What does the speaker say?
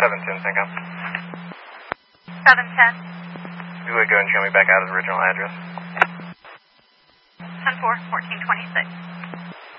710 Syncom. 710. You would go and show me back out his original address. 10-4, 1426.